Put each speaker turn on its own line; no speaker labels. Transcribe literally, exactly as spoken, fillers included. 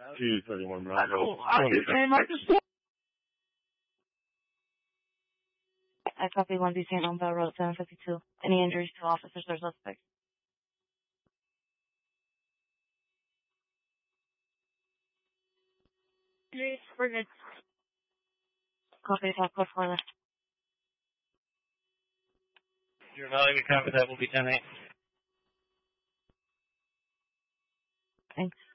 Two thirty-one
I
Bravo.
don't, I understand, I just...
I copy one B Saint Bell Road seven fifty-two. Any injuries to officers or suspects?
Injuries, we're good.
Copy five code four left.
Your value, copy that will be ten eight.
Thanks.